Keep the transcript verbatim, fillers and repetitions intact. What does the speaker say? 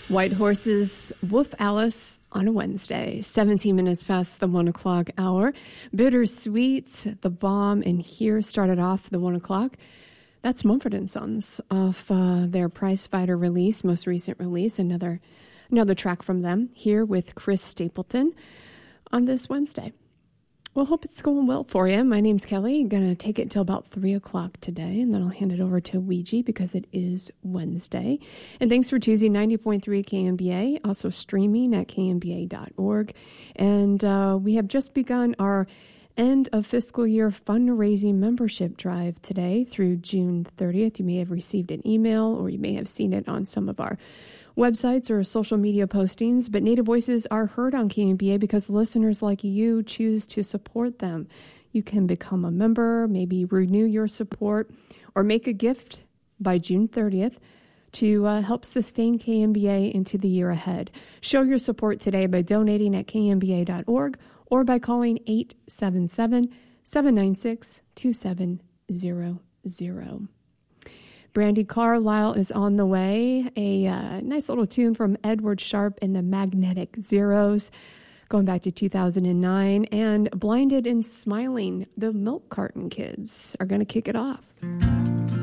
White Horses, Wolf Alice on a Wednesday, seventeen minutes past the one o'clock hour. Bittersweet, The Bomb, and Here started off the one o'clock. That's Mumford and Sons off uh, their Prize Fighter release, most recent release. Another, another track from them here with Chris Stapleton on this Wednesday. Well, hope it's going well for you. My name's Kelly. I'm going to take it till about three o'clock today, and then I'll hand it over to Ouija because it is Wednesday. And thanks for choosing ninety point three K M B A, also streaming at K M B A dot org. And uh, we have just begun our end of fiscal year fundraising membership drive today through June thirtieth. You may have received an email or you may have seen it on some of our websites or social media postings, but Native Voices are heard on K M B A because listeners like you choose to support them. You can become a member, maybe renew your support, or make a gift by June thirtieth to uh, help sustain K M B A into the year ahead. Show your support today by donating at K M B A dot org or by calling eight seven seven, seven nine six, two seven zero zero. Brandi Carlile is on the way. A uh, nice little tune from Edward Sharpe and the Magnetic Zeros, going back to two thousand nine. And Blinded and Smiling, the Milk Carton Kids are going to kick it off.